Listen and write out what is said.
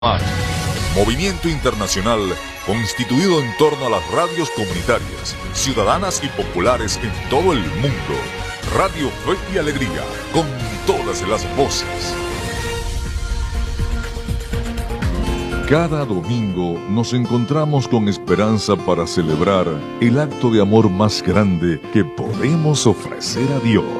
Movimiento internacional constituido en torno a las radios comunitarias, ciudadanas y populares en todo el mundo. Radio Fe y Alegría, con todas las voces. Cada domingo nos encontramos con esperanza para celebrar el acto de amor más grande que podemos ofrecer a Dios.